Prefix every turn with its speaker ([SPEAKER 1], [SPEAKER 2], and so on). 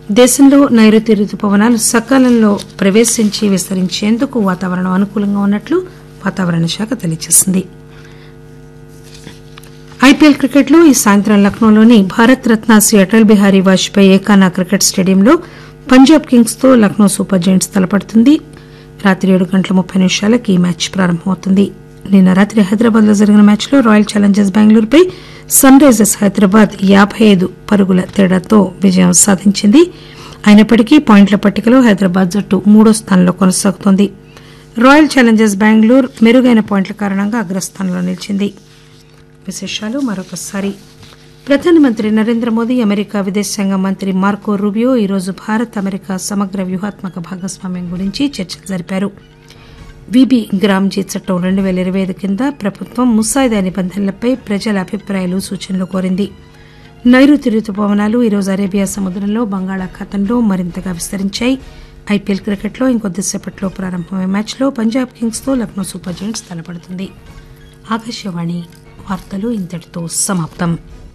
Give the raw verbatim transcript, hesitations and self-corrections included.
[SPEAKER 1] దేశంలో నైరుతి రుతుపవనాలు సకాలంలో ప్రవేశించి విస్తరించేందుకు వాతావరణం అనుకూలంగా ఉన్నట్లు వాతావరణ శాఖ తెలియజేసింది. ఐపీఎల్ క్రికెట్లో ఈ సాయంత్రం లక్నోలోని భారత్ రత్న శ్రీ అటల్ బిహారీ వాజ్పేయి ఏకానా క్రికెట్ స్టేడియంలో పంజాబ్ కింగ్స్ తో లక్నో సూపర్ జెయింట్స్ తలపడుతుంది. రాత్రి ఏడు గంటల ముప్పై నిమిషాలకు ఈ మ్యాచ్ ప్రారంభమవుతుంది. నిన్న రాత్రి హైదరాబాద్ లో జరిగిన మ్యాచ్లో royal Challengers బెంగళూరుపై sun Risers Hyderabad యాబై ఐదు పరుగుల తేడాతో విజయం సాధించింది. అయినప్పటికీ పాయింట్ల పట్టికలో హైదరాబాద్ జట్టు మూడో స్థానంలో కొనసాగుతోంది. రాయల్ ఛాలెంజర్స్ బెంగళూరు మెరుగైన పాయింట్ల కారణంగా అగ్రస్థానంలో నిలిచింది. విశేషాలు మరొకసారి. ప్రధానమంత్రి నరేంద్ర మోదీ అమెరికా విదేశాంగ మంత్రి మార్కో రూబియో ఈరోజు భారత్ అమెరికా సమగ్ర వ్యూహాత్మక భాగస్వామ్యం గురించి చర్చలు జరిపారు. విబి గ్రామ్జీ చట్టం రెండు పేల ఇరవై ఐదు కింద ప్రభుత్వం ముసాయిదా నిబంధనలపై ప్రజల అభిప్రాయాలు సూచనలు కోరింది. నైరుతి రుతుపవనాలు ఈరోజు అరేబియా సముద్రంలో బంగాళాఖాతంలో మరింతగా విస్తరించాయి. ఐపీఎల్ క్రికెట్లో ఇంకొద్దిసేపట్లో ప్రారంభమయ్యే మ్యాచ్లో పంజాబ్ కింగ్స్ తో లక్నో సూపర్ జెయింట్స్ తలపడుతుంది. ఆకాశవాణి వార్తలు ఇంతటితో సమాప్తం.